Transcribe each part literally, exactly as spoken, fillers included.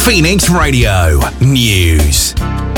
Phoenix Radio News.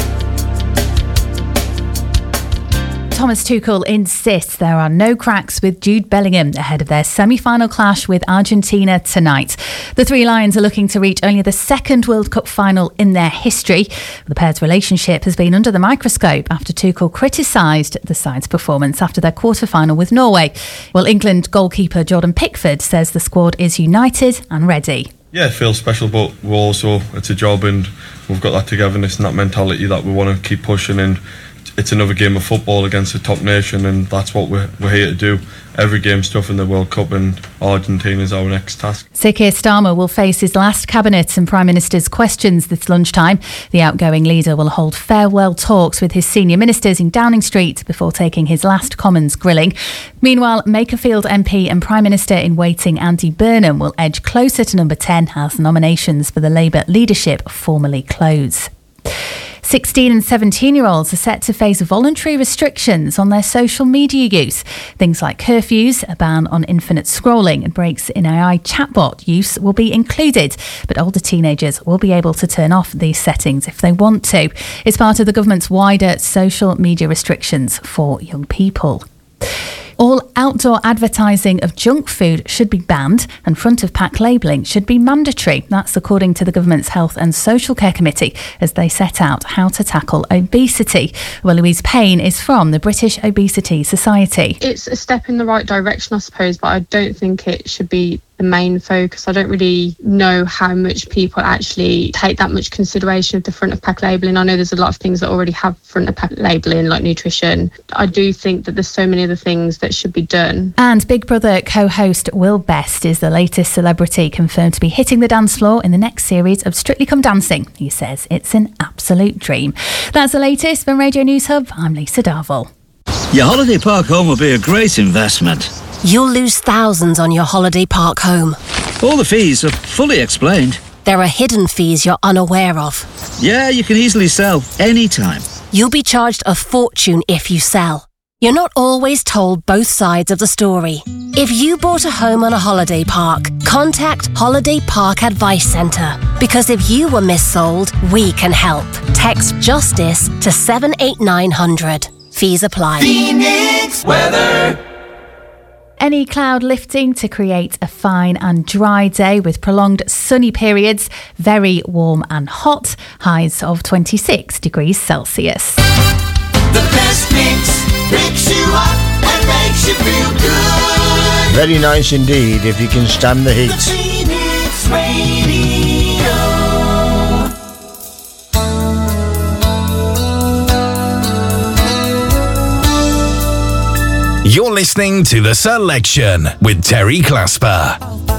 Thomas Tuchel insists there are no cracks with Jude Bellingham ahead of their semi-final clash with Argentina tonight. The Three Lions are looking to reach only the second World Cup final in their history. The pair's relationship has been under the microscope after Tuchel criticised the side's performance after their quarter-final with Norway. Well, England goalkeeper Jordan Pickford says the squad is united and ready. Yeah, it feels special, but we're also, it's a job and we've got that togetherness and that mentality that we want to keep pushing, and it's another game of football against a top nation, and that's what we're, we're here to do. Every game's tough in the World Cup, and Argentina is our next task. Sir Keir Starmer will face his last cabinet and Prime Minister's questions this lunchtime. The outgoing leader will hold farewell talks with his senior ministers in Downing Street before taking his last Commons grilling. Meanwhile, Makerfield M P and Prime Minister in waiting Andy Burnham will edge closer to number ten as nominations for the Labour leadership formally close. sixteen and seventeen-year-olds are set to face voluntary restrictions on their social media use. Things like curfews, a ban on infinite scrolling and breaks in A I chatbot use will be included, but older teenagers will be able to turn off these settings if they want to. It's part of the government's wider social media restrictions for young people. All outdoor advertising of junk food should be banned and front-of-pack labelling should be mandatory. That's according to the government's Health and Social Care Committee as they set out how to tackle obesity. Well, Louise Payne is from the British Obesity Society. It's a step in the right direction, I suppose, but I don't think it should be the main focus. I don't really know how much people actually take that much consideration of the front of pack labelling. I know there's a lot of things that already have front of pack labelling, like nutrition. I do think that there's so many other things that should be done. And Big Brother co-host Will Best is the latest celebrity confirmed to be hitting the dance floor in the next series of Strictly Come Dancing. He says it's an absolute dream. That's the latest from Radio News Hub. I'm Lisa Darville. Your holiday park home will be a great investment. You'll lose thousands on your holiday park home. All the fees are fully explained. There are hidden fees you're unaware of. Yeah, you can easily sell anytime. You'll be charged a fortune if you sell. You're not always told both sides of the story. If you bought a home on a holiday park, contact Holiday Park Advice Centre. Because if you were missold, we can help. Text JUSTICE to seven eight nine hundred. Fees apply. Phoenix weather. Any cloud lifting to create a fine and dry day with prolonged sunny periods, very warm and hot, highs of twenty-six degrees Celsius. The best mix picks you up and makes you feel good. Very nice indeed if you can stand the heat. The Phoenix Radio. You're listening to The Selection with Terry Clasper.